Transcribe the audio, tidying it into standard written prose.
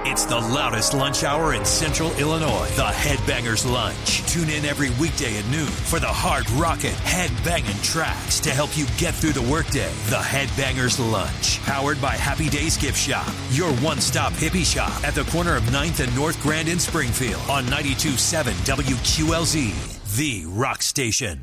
It's the loudest lunch hour in Central Illinois. The Headbangers Lunch. Tune in every weekday at noon for the hard rockin', headbanging tracks to help you get through the workday. The Headbangers Lunch. Powered by Happy Days Gift Shop. Your one-stop hippie shop at the corner of 9th and North Grand in Springfield on 92.7 WQLZ. The Rock Station.